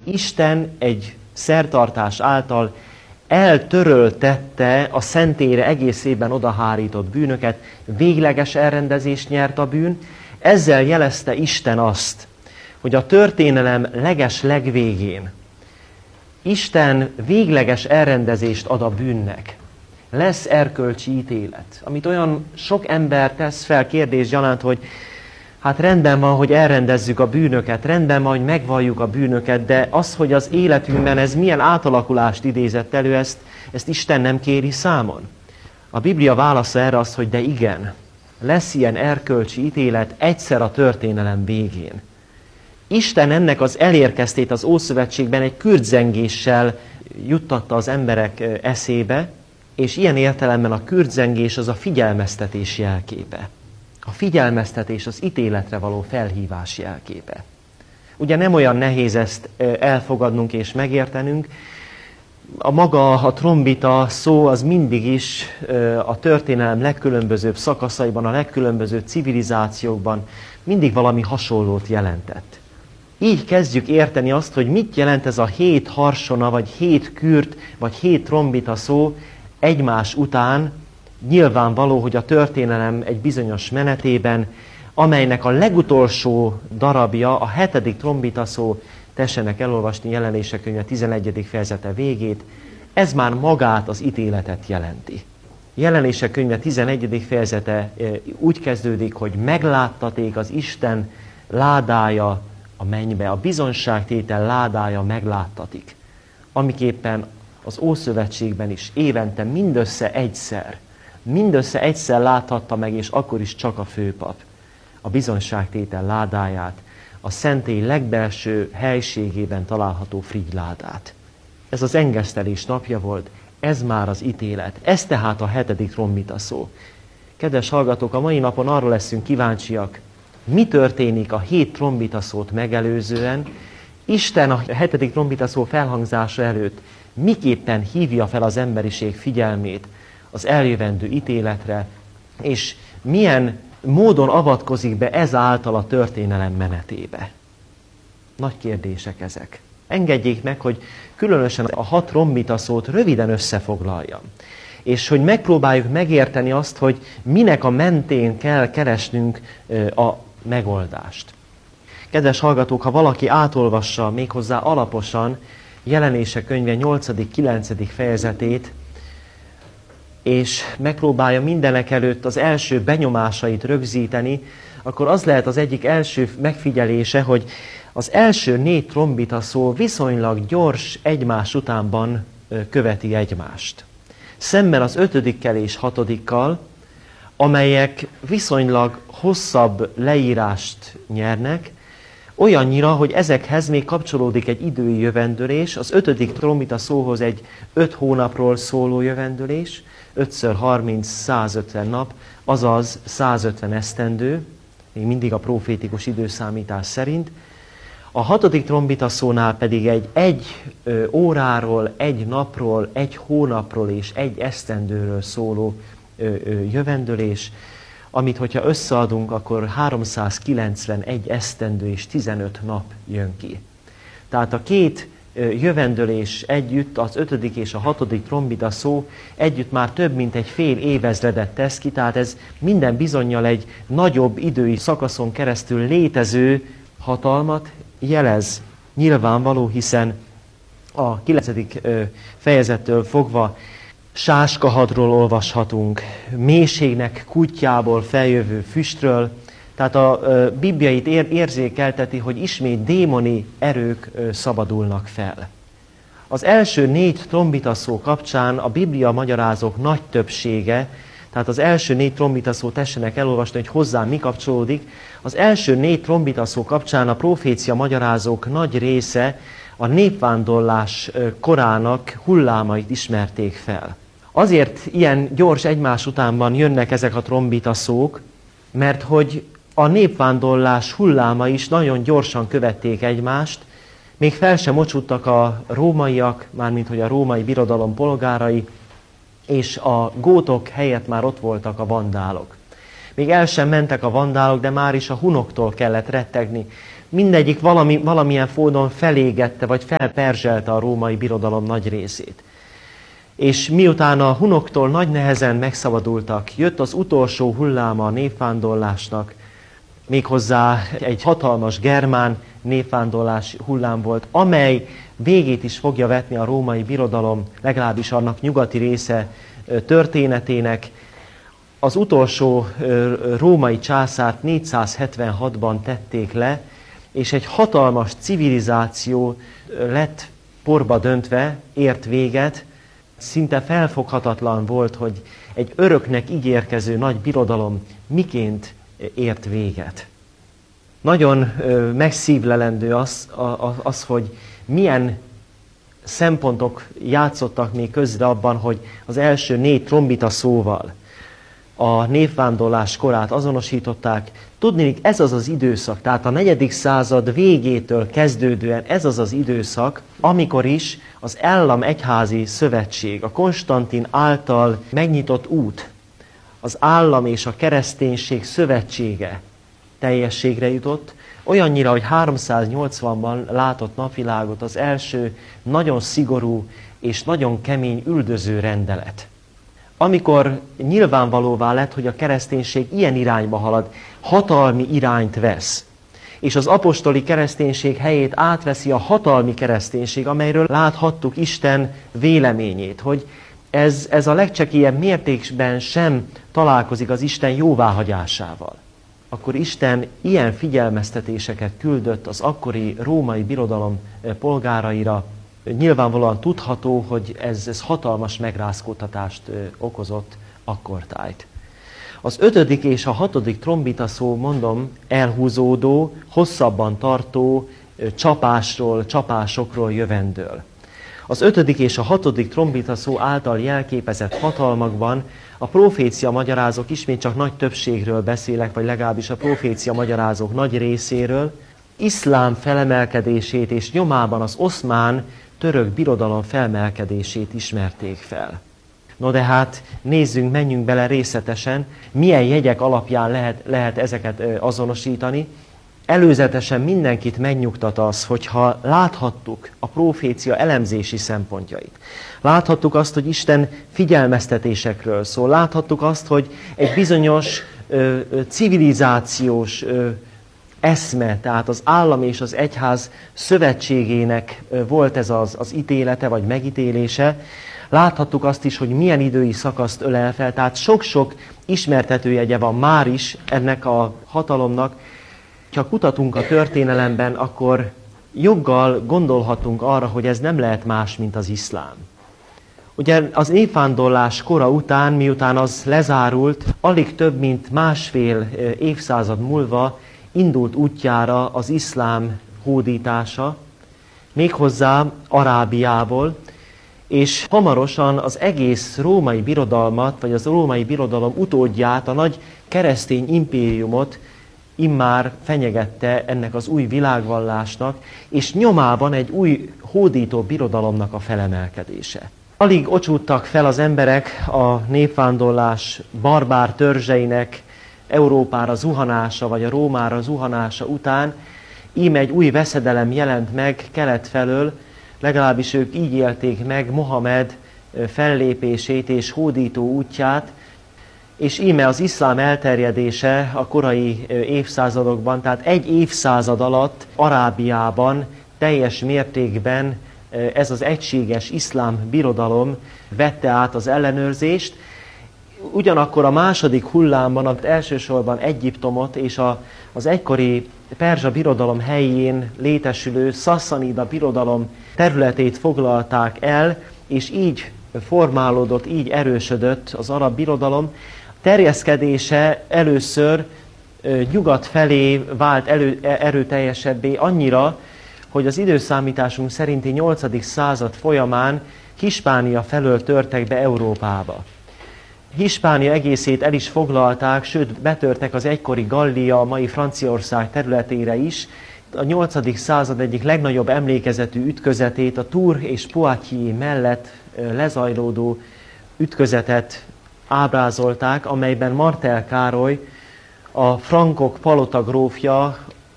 Isten egy szertartás által eltöröltette a szentélyre egész évben odahárított bűnöket, végleges elrendezést nyert a bűn, ezzel jelezte Isten azt, hogy a történelem legvégén Isten végleges elrendezést ad a bűnnek. Lesz erkölcsi ítélet, amit olyan sok ember tesz fel kérdés gyanánt, hogy hát rendben van, hogy elrendezzük a bűnöket, rendben van, hogy megvalljuk a bűnöket, de az, hogy az életünkben ez milyen átalakulást idézett elő, ezt Isten nem kéri számon. A Biblia válasza erre az, hogy de igen, lesz ilyen erkölcsi ítélet egyszer a történelem végén. Isten ennek az elérkeztét az Ószövetségben egy kürtzengéssel juttatta az emberek eszébe, és ilyen értelemben a kürtzengés az a figyelmeztetés jelképe. A figyelmeztetés az ítéletre való felhívás jelképe. Ugye nem olyan nehéz ezt elfogadnunk és megértenünk. A trombita szó az mindig is a történelem legkülönbözőbb szakaszaiban, a legkülönbözőbb civilizációkban mindig valami hasonlót jelentett. Így kezdjük érteni azt, hogy mit jelent ez a 7 harsona, vagy 7 kürt, vagy 7 trombita szó egymás után. Nyilvánvaló, hogy a történelem egy bizonyos menetében, amelynek a legutolsó darabja, a 7. trombita szó, tessenek elolvasni Jelenések könyve 11. fejezete végét, ez már magát az ítéletet jelenti. Jelenések könyve 11. fejezete úgy kezdődik, hogy megláttaték az Isten ládája a mennybe, a bizonságtétel ládája megláttatik, amiképpen az Ószövetségben is évente mindössze egyszer láthatta meg, és akkor is csak a főpap a bizonságtétel ládáját, a szentély legbelső helységében található frigyládát. Ez az engesztelés napja volt, ez már az ítélet, ez tehát a 7. trombita szó. Kedves hallgatók, a mai napon arról leszünk kíváncsiak, mi történik a 7 trombita szót megelőzően, Isten a 7. trombita szó felhangzása előtt miképpen hívja fel az emberiség figyelmét az eljövendő ítéletre, és milyen módon avatkozik be ezáltal a történelem menetébe. Nagy kérdések ezek. Engedjék meg, hogy különösen a 6 trombita szót röviden összefoglaljam. És hogy megpróbáljuk megérteni azt, hogy minek a mentén kell keresnünk a megoldást. Kedves hallgatók, ha valaki átolvassa méghozzá alaposan Jelenések könyve 8.-9. fejezetét, és megpróbálja mindenekelőtt az első benyomásait rögzíteni, akkor az lehet az egyik első megfigyelése, hogy az első 4 trombita szó viszonylag gyors egymás utánban követi egymást. Szemben az 5. és 6-kal, amelyek viszonylag hosszabb leírást nyernek, olyannyira, hogy ezekhez még kapcsolódik egy idői jövendőlés, az 5. trombita szóhoz egy 5 hónapról szóló jövendőlés, 5x30, 150 nap, azaz 150 esztendő, még mindig a profétikus időszámítás szerint. A 6. trombita szónál pedig egy óráról, egy napról, egy hónapról és egy esztendőről szóló jövendőlés, amit hogyha összeadunk, akkor 391 esztendő és 15 nap jön ki. Tehát a 2 jövendőlés együtt, az 5. és a 6. trombita szó együtt már több mint egy fél évezredet tesz ki, tehát ez minden bizonnyal egy nagyobb idői szakaszon keresztül létező hatalmat jelez. Nyilvánvaló, hiszen a 9. fejezettől fogva sáskahadról olvashatunk, mélységnek kutyából feljövő füstről, tehát a Biblia itt érzékelteti, hogy ismét démoni erők szabadulnak fel. Az első 4 trombita szó kapcsán a Biblia magyarázók nagy többsége, tehát az első 4 trombita szó tessenek elolvasni, hogy hozzám mi kapcsolódik, az első 4 trombita szó kapcsán a profécia magyarázók nagy része a népvándorlás korának hullámait ismerték fel. Azért ilyen gyors egymás utánban jönnek ezek a trombita szók, mert hogy a népvándorlás hulláma is nagyon gyorsan követték egymást, még fel sem mocsuttak a rómaiak, mármint hogy a római birodalom polgárai, és a gótok helyett már ott voltak a vandálok. Még el sem mentek a vandálok, de már is a hunoktól kellett rettegni. Mindegyik valamilyen módon felégette, vagy felperzselte a római birodalom nagy részét. És miután a hunoktól nagy nehezen megszabadultak, jött az utolsó hulláma a népvándorlásnak, méghozzá egy hatalmas germán népvándorlás hullám volt, amely végét is fogja vetni a római birodalom, legalábbis annak nyugati része történetének. Az utolsó római császárt 476-ban tették le, és egy hatalmas civilizáció lett porba döntve, ért véget. Szinte felfoghatatlan volt, hogy egy öröknek ígérkező nagy birodalom miként ért véget. Nagyon megszívlelendő az, hogy milyen szempontok játszottak még közre abban, hogy az első 4 trombita szóval a népvándorlás korát azonosították. Tudniillik, ez az az időszak, tehát a 4. század végétől kezdődően ez az az időszak, amikor is az állam-egyházi szövetség, a Konstantin által megnyitott út, az állam és a kereszténység szövetsége teljességre jutott, olyannyira, hogy 380-ban látott napvilágot az első nagyon szigorú és nagyon kemény üldöző rendelet. Amikor nyilvánvalóvá lett, hogy a kereszténység ilyen irányba halad, hatalmi irányt vesz, és az apostoli kereszténység helyét átveszi a hatalmi kereszténység, amelyről láthattuk Isten véleményét, hogy ez a legcsekélyebb mértékben sem találkozik az Isten jóváhagyásával. Akkor Isten ilyen figyelmeztetéseket küldött az akkori római birodalom polgáraira. Nyilvánvalóan tudható, hogy ez hatalmas megrázkódtatást okozott akkortájt. Az 5. és a 6. trombita szó, mondom, elhúzódó, hosszabban tartó csapásokról jövendől. Az 5. és a 6. trombita szó által jelképezett hatalmakban a profécia magyarázók, ismét csak nagy többségről beszélek, vagy legalábbis a profécia magyarázók nagy részéről, iszlám felemelkedését és nyomában az oszmán török birodalom felmelkedését ismerték fel. No de hát nézzünk, menjünk bele részletesen, milyen jegyek alapján lehet ezeket azonosítani. Előzetesen mindenkit megnyugtat az, hogyha láthattuk a profécia elemzési szempontjait. Láthattuk azt, hogy Isten figyelmeztetésekről szól. Láthattuk azt, hogy egy bizonyos civilizációs eszme, tehát az állam és az egyház szövetségének volt ez az ítélete vagy megítélése. Láthattuk azt is, hogy milyen idői szakaszt ölel fel, tehát sok-sok ismertetőjegye van már is ennek a hatalomnak. Ha kutatunk a történelemben, akkor joggal gondolhatunk arra, hogy ez nem lehet más, mint az iszlám. Ugye az népvándorlás kora után, miután az lezárult, alig több mint 1,5 évszázad múlva indult útjára az iszlám hódítása, méghozzá Arábiából, és hamarosan az egész római birodalmat, vagy az római birodalom utódját, a nagy keresztény impériumot immár fenyegette ennek az új világvallásnak, és nyomában egy új hódító birodalomnak a felemelkedése. Alig ocsúttak fel az emberek a népvándorlás barbár törzseinek Európára zuhanása, vagy a Rómára zuhanása után, íme egy új veszedelem jelent meg kelet felől, legalábbis ők így élték meg Mohamed fellépését és hódító útját, és íme az iszlám elterjedése a korai évszázadokban, tehát egy évszázad alatt Arábiában teljes mértékben ez az egységes iszlám birodalom vette át az ellenőrzést. Ugyanakkor a második hullámban elsősorban Egyiptomot és az egykori perzsa birodalom helyén létesülő Szasszanida birodalom területét foglalták el, és így formálódott, így erősödött az arab birodalom. Terjeszkedése először nyugat felé vált erőteljesebbé annyira, hogy az időszámításunk szerinti 8. század folyamán Hispánia felől törtek be Európába. Hispánia egészét el is foglalták, sőt betörtek az egykori Gallia, a mai Franciaország területére is. A 8. század egyik legnagyobb emlékezetű ütközetét, a Tours és Poitiers mellett lezajlódó ütközetet ábrázolták, amelyben Martel Károly, a frankok palota grófja,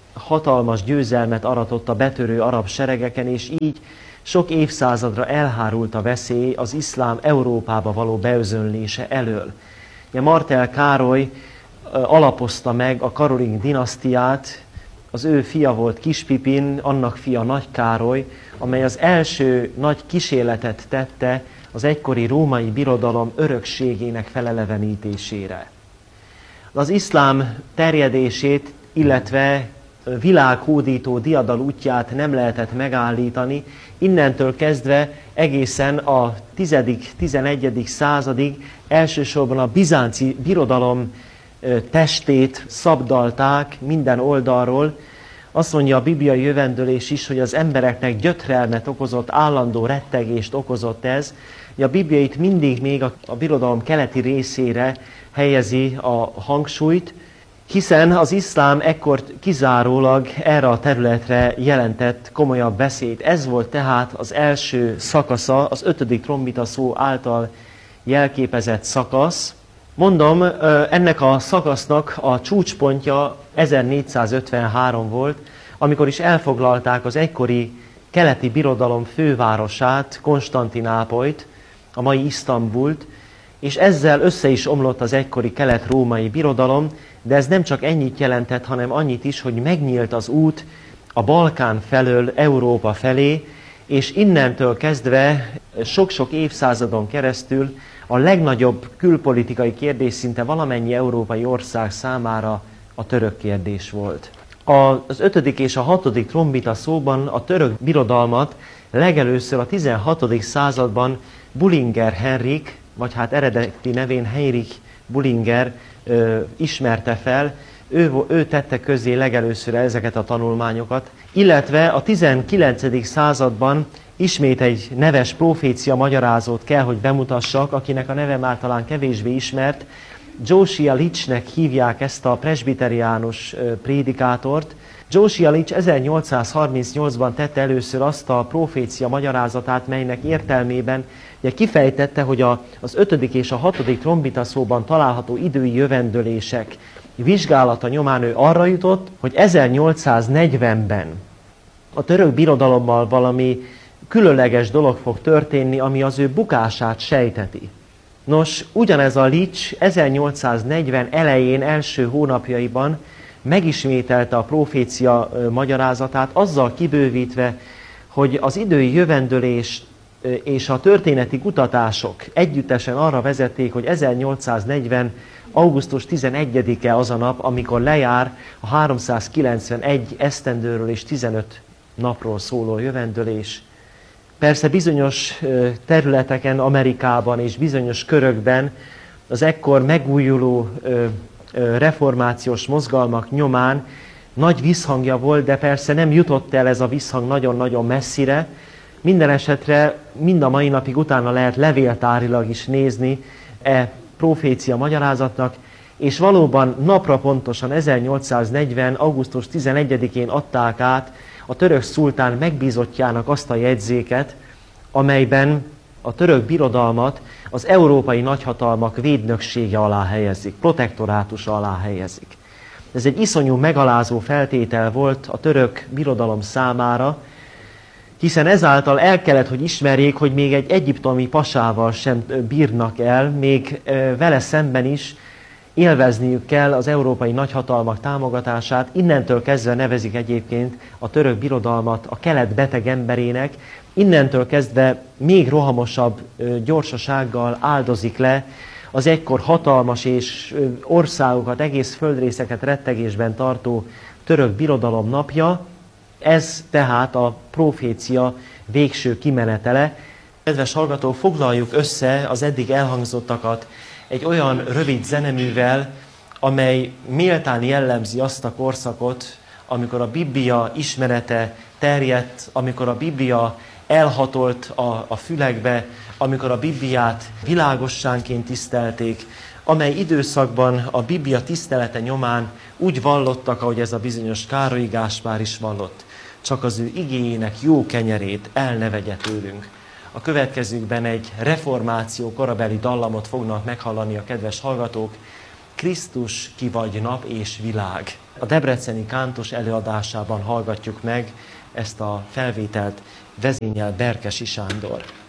hatalmas győzelmet aratott a betörő arab seregeken, és így sok évszázadra elhárult a veszély az iszlám Európába való beözönlése elől. Martel Károly alapozta meg a Karoling dinasztiát, az ő fia volt Kis Pipin, annak fia Nagy Károly, amely az első nagy kísérletet tette az egykori római birodalom örökségének felelevenítésére. Az iszlám terjedését, illetve világhódító diadal útját nem lehetett megállítani, innentől kezdve egészen a 10.-11. századig elsősorban a bizánci birodalom testét szabdalták minden oldalról. Azt mondja a bibliai jövendőlés is, hogy az embereknek gyötrelmet okozott, állandó rettegést okozott ez. A Biblia itt mindig még a birodalom keleti részére helyezi a hangsúlyt, hiszen az iszlám ekkor kizárólag erre a területre jelentett komolyabb veszélyt. Ez volt tehát az első szakasza, az 5. trombita szó által jelképezett szakasz. Mondom, ennek a szakasznak a csúcspontja 1453 volt, amikor is elfoglalták az egykori keleti birodalom fővárosát, Konstantinápolyt, a mai Isztambult, és ezzel össze is omlott az egykori kelet-római birodalom, de ez nem csak ennyit jelentett, hanem annyit is, hogy megnyílt az út a Balkán felől Európa felé, és innentől kezdve sok-sok évszázadon keresztül a legnagyobb külpolitikai kérdés szinte valamennyi európai ország számára a török kérdés volt. Az 5. és a 6. trombita szóban a török birodalmat legelőször a 16. században Bullinger Henrik, vagy hát eredeti nevén Heinrich Bullinger ismerte fel, ő tette közzé legelőször ezeket a tanulmányokat, illetve a 19. században ismét egy neves profécia magyarázót kell, hogy bemutassak, akinek a neve már talán kevésbé ismert. Josiah Litchnek hívják ezt a presbiteriánus prédikátort. Josiah Litch 1838-ban tette először azt a profécia magyarázatát, melynek értelmében ugye kifejtette, hogy az 5. és a 6. trombita szóban található idői jövendőlések vizsgálata nyomán ő arra jutott, hogy 1840-ben a török birodalommal valami különleges dolog fog történni, ami az ő bukását sejteti. Nos, ugyanez a Litch 1840 elején, első hónapjaiban megismételte a profécia magyarázatát, azzal kibővítve, hogy az idői jövendőlés és a történeti kutatások együttesen arra vezették, hogy 1840. augusztus 11-e az a nap, amikor lejár a 391 esztendőről és 15 napról szóló jövendőlés. Persze bizonyos területeken, Amerikában és bizonyos körökben az ekkor megújuló reformációs mozgalmak nyomán nagy visszhangja volt, de persze nem jutott el ez a visszhang nagyon-nagyon messzire. Minden esetre mind a mai napig utána lehet levéltárilag is nézni profécia magyarázatnak, és valóban napra pontosan 1840. augusztus 11-én adták át a török szultán megbízottjának azt a jegyzéket, amelyben a török birodalmat az európai nagyhatalmak védnöksége alá helyezik, protektorátusa alá helyezik. Ez egy iszonyú megalázó feltétel volt a török birodalom számára, hiszen ezáltal el kellett, hogy ismerjék, hogy még egy egyiptomi pasával sem bírnak el, még vele szemben is élvezniük kell az európai nagyhatalmak támogatását. Innentől kezdve nevezik egyébként a török birodalmat a kelet beteg emberének, innentől kezdve még rohamosabb gyorsasággal áldozik le az egykor hatalmas és országokat, egész földrészeket rettegésben tartó török birodalom napja. Ez tehát a profécia végső kimenetele. Kedves hallgató, foglaljuk össze az eddig elhangzottakat egy olyan rövid zeneművel, amely méltán jellemzi azt a korszakot, amikor a Biblia ismerete terjedt, amikor a Biblia elhatolt a fülekbe, amikor a Bibliát világossánként tisztelték, amely időszakban a Biblia tisztelete nyomán úgy vallottak, ahogy ez a bizonyos Károlyi Gáspár is vallott. Csak az ő igéjének jó kenyerét el ne vegye tőlünk. A következőkben egy reformáció korabeli dallamot fognak meghallani a kedves hallgatók. Krisztus ki vagy nap és világ. A debreceni kántus előadásában hallgatjuk meg ezt a felvételt, vezényel Berkesi Sándor.